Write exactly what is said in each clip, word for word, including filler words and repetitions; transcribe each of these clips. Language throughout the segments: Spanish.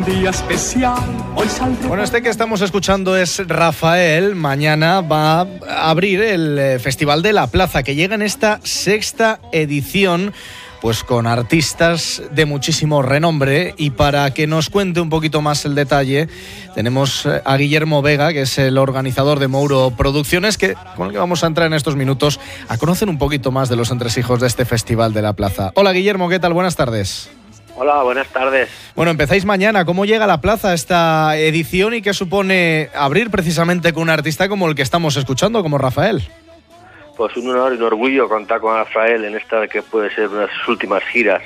un día especial, hoy saldré... Bueno, este que estamos escuchando es Rafael. Mañana va a abrir el Festival de la Plaza, que llega en esta sexta edición, pues con artistas de muchísimo renombre. Y para que nos cuente un poquito más el detalle, tenemos a Guillermo Vega, que es el organizador de Mouro Producciones, que, con el que vamos a entrar en estos minutos a conocer un poquito más de los entresijos de este Festival de la Plaza. Hola Guillermo, ¿qué tal? Buenas tardes. Hola, buenas tardes. Bueno, empezáis mañana. ¿Cómo llega a la plaza esta edición y qué supone abrir precisamente con un artista como el que estamos escuchando, como Rafael? Pues un honor y un orgullo contar con Rafael en esta que puede ser una de sus últimas giras.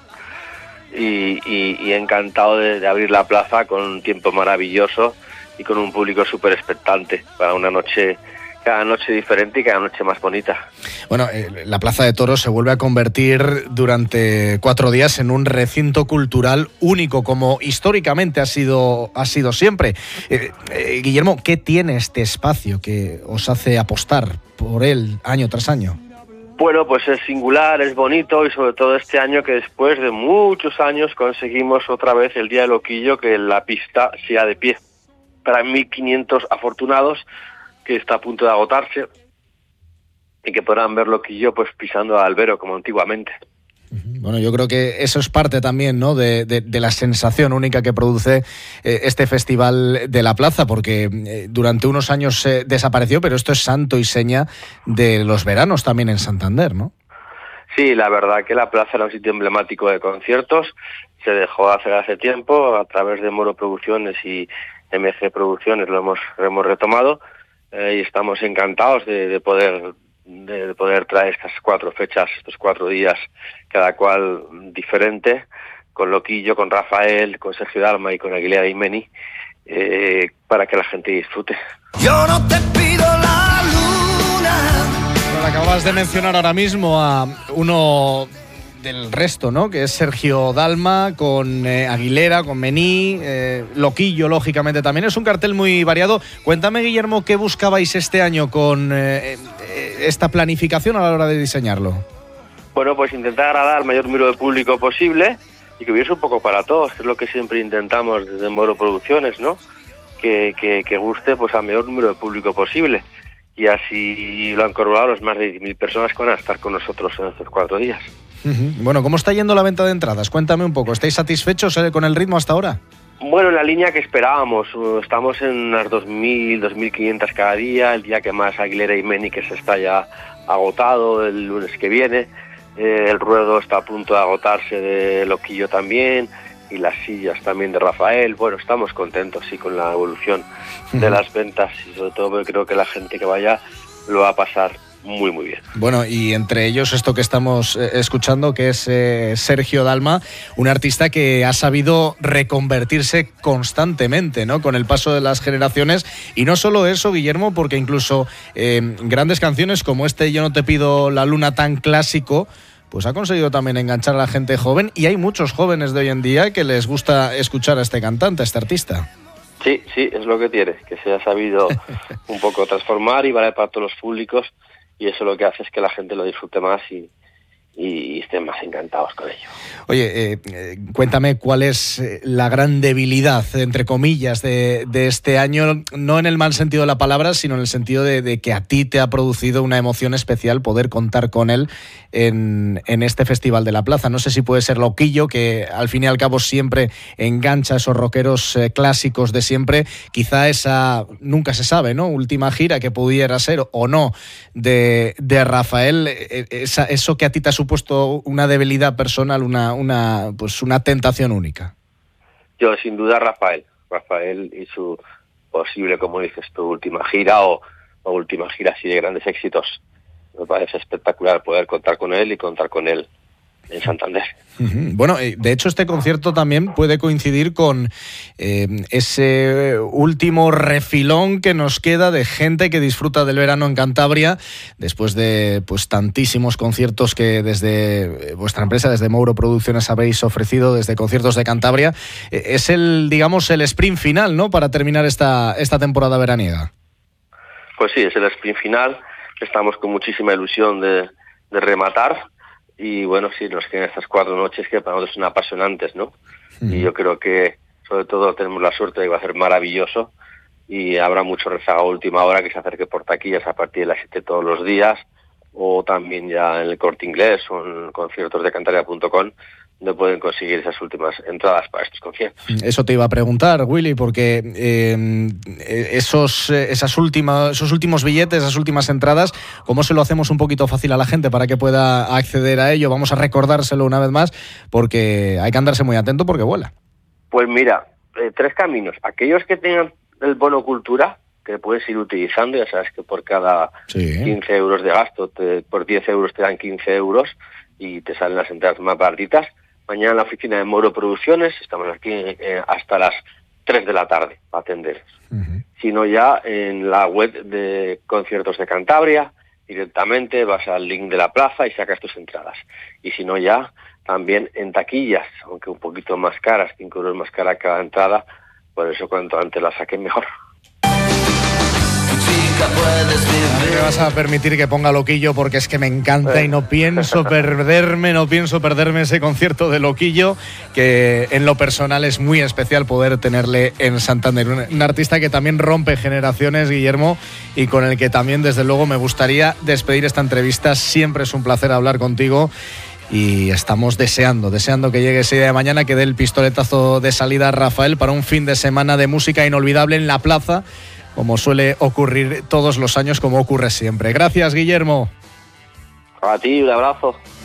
Y, y, y encantado de, de abrir la plaza con un tiempo maravilloso y con un público súper expectante para una noche... cada noche diferente y cada noche más bonita. Bueno, eh, la Plaza de Toros se vuelve a convertir durante cuatro días en un recinto cultural único, como históricamente ha sido, ha sido siempre. Eh, eh, Guillermo, ¿qué tiene este espacio que os hace apostar por él año tras año? Bueno, pues es singular, es bonito y sobre todo este año que después de muchos años conseguimos otra vez el Día de Loquillo que la pista sea de pie. Para mil quinientos afortunados que está a punto de agotarse y que podrán ver Loquillo pues pisando a albero como antiguamente. Bueno, yo creo que eso es parte también, ¿no?, de, de, de la sensación única que produce eh, este Festival de la Plaza, porque eh, durante unos años eh, desapareció, pero esto es santo y seña de los veranos también en Santander, ¿no? Sí, la verdad que la plaza era un sitio emblemático de conciertos, se dejó hacer hace tiempo, a través de Mouro Producciones y M G Producciones lo hemos, lo hemos retomado. Eh, y estamos encantados de, de poder de, de poder traer estas cuatro fechas, estos cuatro días, cada cual diferente, con Loquillo, con Rafael, con Sergio Dalma y con Aguilera y Meni, eh, para que la gente disfrute. Yo no te pido la luna. Bueno, acabas de mencionar ahora mismo a uno del resto, ¿no?, que es Sergio Dalma, con eh, Aguilera, con Mení, eh, Loquillo, lógicamente también. Es un cartel muy variado. Cuéntame, Guillermo, ¿qué buscabais este año con eh, esta planificación a la hora de diseñarlo? Bueno, pues intentar agradar al mayor número de público posible y que hubiese un poco para todos, que es lo que siempre intentamos desde Mouro Producciones, ¿no? Que, que, que guste pues al mayor número de público posible. Y así lo han corroborado los más de diez mil personas que van a estar con nosotros en estos cuatro días. Bueno, ¿cómo está yendo la venta de entradas? Cuéntame un poco. ¿Estáis satisfechos con el ritmo hasta ahora? Bueno, en la línea que esperábamos. Estamos en unas dos mil, dos mil quinientas cada día. El día que más Aguilera y Meni, que se está ya agotado el lunes que viene. Eh, el ruedo está a punto de agotarse de Loquillo también. Y las sillas también de Rafael. Bueno, estamos contentos, sí, con la evolución de las ventas. Y sobre todo creo que la gente que vaya lo va a pasar muy, muy bien. Bueno, y entre ellos esto que estamos eh, escuchando, que es eh, Sergio Dalma, un artista que ha sabido reconvertirse constantemente, ¿no?, con el paso de las generaciones. Y no solo eso, Guillermo, porque incluso eh, grandes canciones como este Yo no te pido la luna, tan clásico, pues ha conseguido también enganchar a la gente joven. Y hay muchos jóvenes de hoy en día que les gusta escuchar a este cantante, a este artista. Sí, sí, es lo que tiene, que se ha sabido un poco transformar y vale para todos los públicos. Y eso lo que hace es que la gente lo disfrute más y, y estén más encantados con ello. Oye, eh, eh, cuéntame cuál es la gran debilidad, entre comillas, de, de este año, no en el mal sentido de la palabra, sino en el sentido de, de que a ti te ha producido una emoción especial poder contar con él en, en este Festival de la Plaza. No sé si puede ser Loquillo, que al fin y al cabo siempre engancha a esos rockeros eh, clásicos de siempre. Quizá esa, nunca se sabe, ¿no?, última gira que pudiera ser o no de, de Rafael, esa, eso que a ti te ha supuesto una debilidad personal, una, una, pues una tentación única. Yo, sin duda, Rafael. Rafael y su posible, como dices tu última gira o, o última gira así de grandes éxitos. Me parece espectacular poder contar con él y contar con él en Santander. Bueno, de hecho este concierto también puede coincidir con eh, ese último refilón que nos queda de gente que disfruta del verano en Cantabria, después de pues tantísimos conciertos que desde vuestra empresa, desde Mouro Producciones, habéis ofrecido, desde Conciertos de Cantabria. Eh, es el, digamos, el sprint final, ¿no?, para terminar esta, esta temporada veraniega. Pues sí, es el sprint final. Estamos con muchísima ilusión de, de rematar. Y bueno, sí, nos quedan estas cuatro noches que para nosotros son apasionantes, ¿no? Uh-huh. Y yo creo que sobre todo tenemos la suerte de que va a ser maravilloso y habrá mucho rezago a última hora que se acerque por taquillas a partir de las siete todos los días, o también ya en el Corte Inglés o en conciertos de cantaria punto com, donde pueden conseguir esas últimas entradas para estos conciertos. Eso te iba a preguntar, Willy, porque eh, esos, esas últimas, esos últimos billetes, esas últimas entradas, ¿cómo se lo hacemos un poquito fácil a la gente para que pueda acceder a ello? Vamos a recordárselo una vez más, porque hay que andarse muy atento porque vuela. Pues mira, eh, tres caminos. Aquellos que tengan el bono cultura, que puedes ir utilizando, ya sabes que por cada sí. quince euros de gasto, te, por diez euros te dan quince euros y te salen las entradas más baratitas. Mañana en la oficina de Moro Producciones, estamos aquí eh, hasta las tres de la tarde para atender. Uh-huh. Sino ya en la web de Conciertos de Cantabria, directamente vas al link de la plaza y sacas tus entradas. Y si no ya, también en taquillas, aunque un poquito más caras, cinco euros más cara cada entrada, por eso cuanto antes la saquen mejor. Me vas a permitir que ponga Loquillo porque es que me encanta y no pienso perderme, no pienso perderme ese concierto de Loquillo, que en lo personal es muy especial poder tenerle en Santander. Un, un artista que también rompe generaciones, Guillermo, y con el que también desde luego me gustaría despedir esta entrevista. Siempre es un placer hablar contigo. Y estamos deseando, deseando que llegue ese día de mañana, que dé el pistoletazo de salida a Rafael para un fin de semana de música inolvidable en la plaza, como suele ocurrir todos los años, como ocurre siempre. Gracias, Guillermo. A ti, un abrazo.